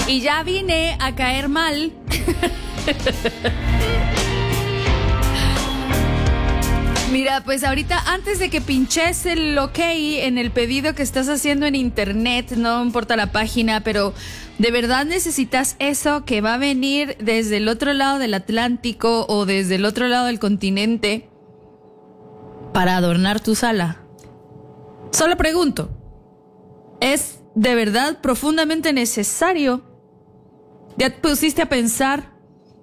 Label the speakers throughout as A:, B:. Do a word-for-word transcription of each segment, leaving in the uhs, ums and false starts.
A: Y ya vine a caer mal. Mira, pues ahorita antes de que pinches el ok en el pedido que estás haciendo en internet, no importa la página, pero ¿de verdad necesitas eso que va a venir desde el otro lado del Atlántico o desde el otro lado del continente para adornar tu sala? Solo pregunto, ¿es de verdad profundamente necesario? ¿Ya te pusiste a pensar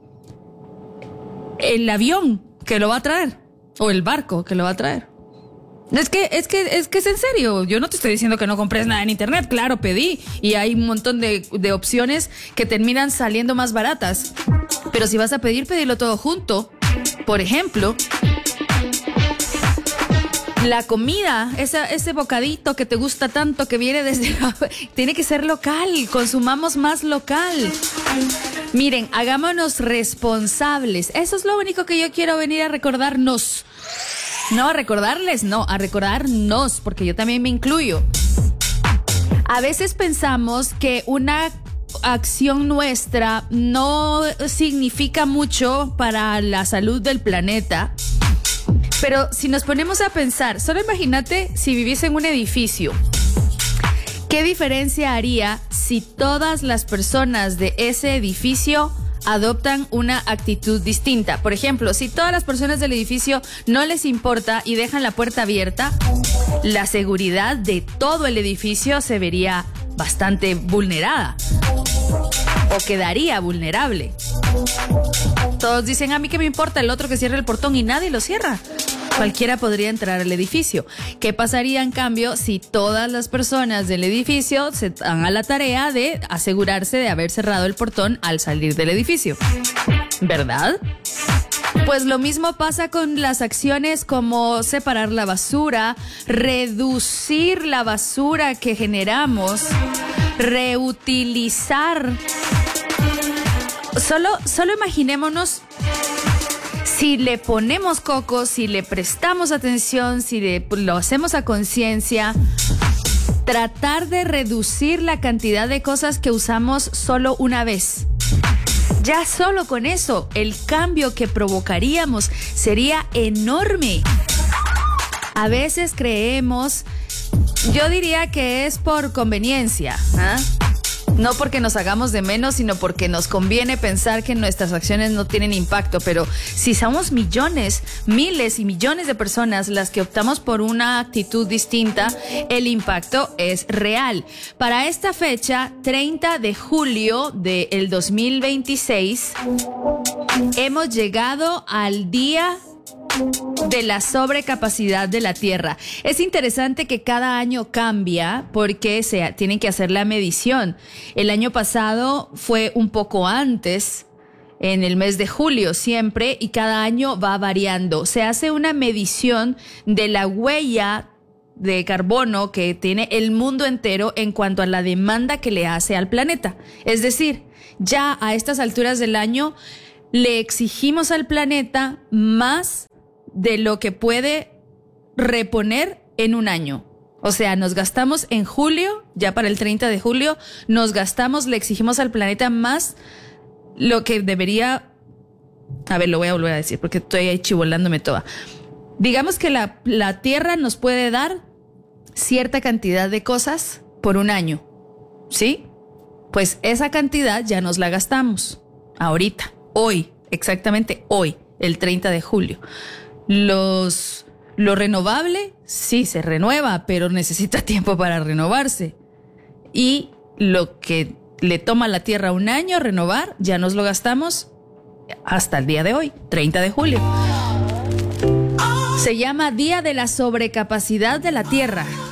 A: el avión que lo va a traer? O el barco que lo va a traer. Es que, es que, es que es en serio. Yo no te estoy diciendo que no compres nada en internet. Claro, pedí. Y hay un montón de, de opciones que terminan saliendo más baratas. Pero si vas a pedir, pedirlo todo junto. Por ejemplo, la comida, esa, ese bocadito que te gusta tanto, que viene desde... tiene que ser local. Consumamos más local. Miren, hagámonos responsables. Eso es lo único que yo quiero venir a recordarnos. No, a recordarles, no, a recordarnos, porque yo también me incluyo. A veces pensamos que una acción nuestra no significa mucho para la salud del planeta. Pero si nos ponemos a pensar, solo imagínate si vivís en un edificio. ¿Qué diferencia haría si todas las personas de ese edificio adoptan una actitud distinta? Por ejemplo, si todas las personas del edificio no les importa y dejan la puerta abierta, la seguridad de todo el edificio se vería bastante vulnerada o quedaría vulnerable. Todos dicen, a mí qué me importa, el otro que cierre el portón, y nadie lo cierra. Cualquiera podría entrar al edificio. ¿Qué pasaría en cambio si todas las personas del edificio se dan a la tarea de asegurarse de haber cerrado el portón al salir del edificio? ¿Verdad? Pues lo mismo pasa con las acciones como separar la basura, reducir la basura que generamos, reutilizar. Solo, solo imaginémonos si le ponemos coco, si le prestamos atención, si le, lo hacemos a conciencia, tratar de reducir la cantidad de cosas que usamos solo una vez. Ya solo con eso, el cambio que provocaríamos sería enorme. A veces creemos, yo diría que es por conveniencia, ¿eh? No porque nos hagamos de menos, sino porque nos conviene pensar que nuestras acciones no tienen impacto. Pero si somos millones, miles y millones de personas las que optamos por una actitud distinta, el impacto es real. Para esta fecha, treinta de julio del dos mil veintiséis, hemos llegado al día de la sobrecapacidad de la Tierra. Es interesante que cada año cambia porque se tienen que hacer la medición. El año pasado fue un poco antes, en el mes de julio siempre, y cada año va variando. Se hace una medición de la huella de carbono que tiene el mundo entero en cuanto a la demanda que le hace al planeta. Es decir, ya a estas alturas del año le exigimos al planeta más de lo que puede reponer en un año. O sea, nos gastamos en julio, ya para el treinta de julio, nos gastamos, le exigimos al planeta más lo que debería... A ver, lo voy a volver a decir porque estoy ahí chivolándome toda. Digamos que la, la Tierra nos puede dar cierta cantidad de cosas por un año, ¿sí? Pues esa cantidad ya nos la gastamos ahorita, hoy, exactamente hoy, el treinta de julio. Los, lo renovable, sí, se renueva, pero necesita tiempo para renovarse. Y lo que le toma a la Tierra un año renovar, ya nos lo gastamos hasta el día de hoy, treinta de julio. Se llama Día de la Sobrecapacidad de la Tierra.